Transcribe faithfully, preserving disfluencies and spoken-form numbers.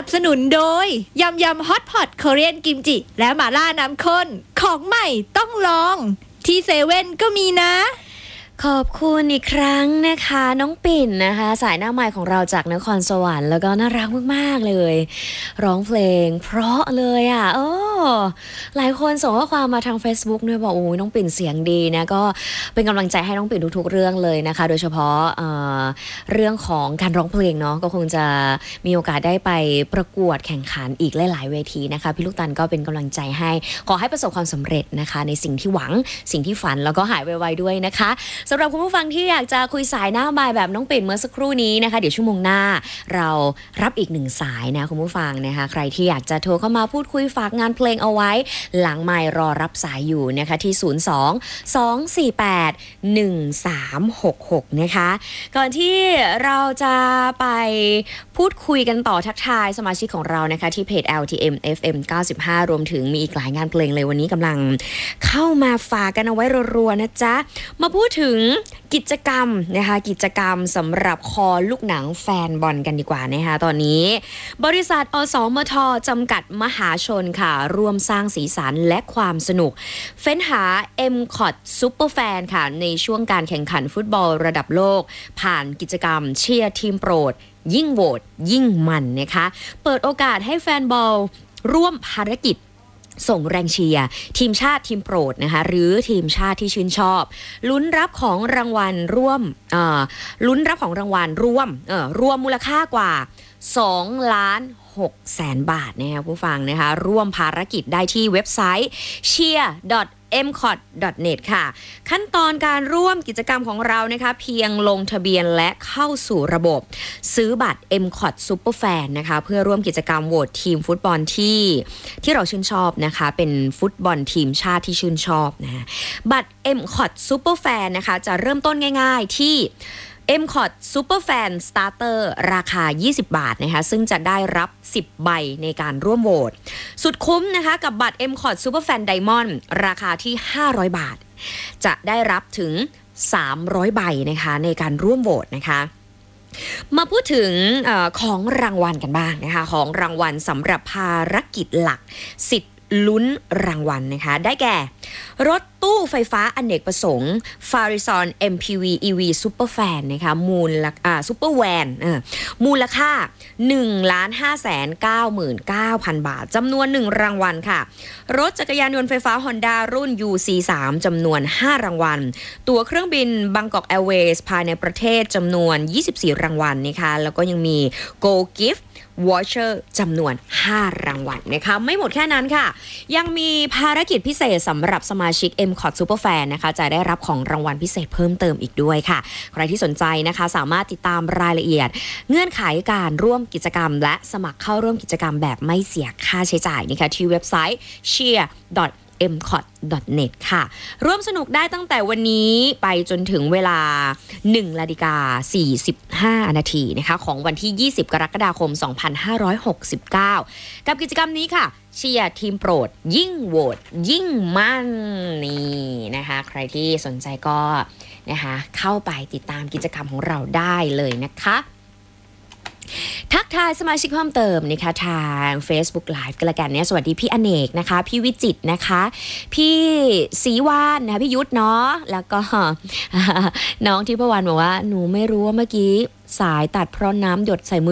บสนุนโดยยำยำฮอตพอตคอเรียนกิมจิและหม่าล่าน้ำข้นของใหม่ต้องลองที่เซเว่นก็มีนะขอบคุณอีกครั้งนะคะน้องปิ่นนะคะสายหน้าใหม่ของเราจากนครสวรรค์แล้วก็น่ารักมากๆเลยร้องเพลงเพราะเลยอ่ะโอ้หลายคนส่งข้อความมาทาง Facebook ด้วยบอกโอ้ยน้องปิ่นเสียงดีนะก็เป็นกำลังใจให้น้องปิ่นทุกๆเรื่องเลยนะคะโดยเฉพาะ เอ่อ เรื่องของการร้องเพลงเนาะก็คงจะมีโอกาสได้ไปประกวดแข่งขันอีกหลายๆเวทีนะคะพี่ลูกตันก็เป็นกำลังใจให้ขอให้ประสบความสำเร็จนะคะในสิ่งที่หวังสิ่งที่ฝันแล้วก็หายไวๆด้วยนะคะสำหรับคุณผู้ฟังที่อยากจะคุยสายหน้าบ่ายแบบน้องปิ่นเมื่อสักครู่นี้นะคะเดี๋ยวชั่วโมงหน้าเรารับอีกหนึ่งสายนะคุณผู้ฟังนะคะใครที่อยากจะโทรเข้ามาพูดคุยฝากงานเพลงเอาไว้หลังไมค์รอรับสายอยู่นะคะที่ศูนย์ สอง สอง สี่ แปด หนึ่ง สาม หก หกนะคะก่อนที่เราจะไปพูดคุยกันต่อทักทายสมาชิกของเรานะคะที่เพจ แอล ที เอ็ม เอฟ เอ็ม เก้าสิบห้ารวมถึงมีอีกหลายงานเพลงเลยวันนี้กำลังเข้ามาฝากกันเอาไว้รัวๆนะจ๊ะมาพูดถึงกิจกรรมนะคะกิจกรรมสำหรับคอลูกหนังแฟนบอลกันดีกว่านะคะตอนนี้บริษัทอสมทจำกัดมหาชนค่ะร่วมสร้างสีสันและความสนุกเฟ้นหา เอ็ม ซี โอ ที Super Fan ค่ะในช่วงการแข่งขันฟุตบอลระดับโลกผ่านกิจกรรมเชียร์ทีมโปรดยิ่งโหวตยิ่งมันนะคะเปิดโอกาสให้แฟนบอลร่วมภารกิจส่งแรงเชียร์ทีมชาติทีมโปรดนะคะหรือทีมชาติที่ชื่นชอบลุ้นรับของรางวัลร่วมเอ่อลุ้นรับของรางวัลร่วมเอ่อรวมมูลค่ากว่าสองล้านหกแสนบาทนะคะผู้ฟังนะคะร่วมภารกิจได้ที่เว็บไซต์ เชียร์ ดอท เอ็ม ซี โอ ที ดอท เน็ต ค่ะขั้นตอนการร่วมกิจกรรมของเรานะคะเพียงลงทะเบียนและเข้าสู่ระบบซื้อบัตร เอ็ม ซี โอ ที Super Fan นะคะเพื่อร่วมกิจกรรมโหวตทีมฟุตบอลที่ที่เราชื่นชอบนะคะเป็นฟุตบอลทีมชาติที่ชื่นชอบนะบัตร เอ็ม ซี โอ ที Super Fan นะคะจะเริ่มต้นง่ายๆที่ เอ็ม ซี โอ ที Super Fan Starter ราคายี่สิบบาทนะคะซึ่งจะได้รับสิบใบในการร่วมโหวตสุดคุ้มนะคะกับบัตร เอ็ม ซี โอ ที Super Fan Diamond ราคาที่ห้าร้อยบาทจะได้รับถึงสามร้อยใบนะคะในการร่วมโหวตนะคะมาพูดถึงเอ่อของรางวัลกันบ้างนะคะของรางวัลสำหรับภารกิจหลักสิทธิ์ลุ้นรางวัลนะคะได้แก่รถตู้ไฟฟ้าอเนกประสงค์ Farizon เอ็ม พี วี อี วี Super Fan นะคะมูลอ่า Super Van เอ่อมูลค่า หนึ่งล้านห้าแสนเก้าหมื่นเก้าพัน บาทจำนวนหนึ่งรางวัลค่ะรถจักรยานยนต์ไฟฟ้า Honda รุ่น ยู ซี สาม จำนวนห้ารางวัลตั๋วเครื่องบิน Bangkok Airways ภายในประเทศจำนวนยี่สิบสี่รางวัลนะคะแล้วก็ยังมี Go Gift Voucher จำนวนห้ารางวัลนะคะไม่หมดแค่นั้นค่ะยังมีภารกิจพิเศษสำหรับสมาชิก เอ็ม ซี โอ ที Super Fan นะคะจะได้รับของรางวัลพิเศษเพิ่มเติมอีกด้วยค่ะใครที่สนใจนะคะสามารถติดตามรายละเอียดเงื่อนไขการร่วมกิจกรรมและสมัครเข้าร่วมกิจกรรมแบบไม่เสียค่าใช้จ่ายนะคะที่เว็บไซต์ เชียร์ ดอท เอ็ม ซี โอ ที ดอท เน็ต ค่ะร่วมสนุกได้ตั้งแต่วันนี้ไปจนถึงเวลา หนึ่งนาฬิกาสี่สิบห้า นาทีนะคะของวันที่ยี่สิบกรกฎาคมสองพันห้าร้อยหกสิบเก้ากับกิจกรรมนี้ค่ะเชียร์ทีมโปรดยิ่งโหวตยิ่งมันนี่นะคะใครที่สนใจก็นะคะเข้าไปติดตามกิจกรรมของเราได้เลยนะคะทักทายสมาชิกเพิ่มเติมนะคะทาง Facebook Live กันละกันเนี่ยสวัสดีพี่อเนกนะคะพี่วิจิตรนะคะพี่ศรีวานนะคะพี่ยุทธเนาะแล้วก็น้องทิพวรรณบอกว่าหนูไม่รู้ว่าเมื่อกี้สายตัดเพราะน้ำหยดใส่มือ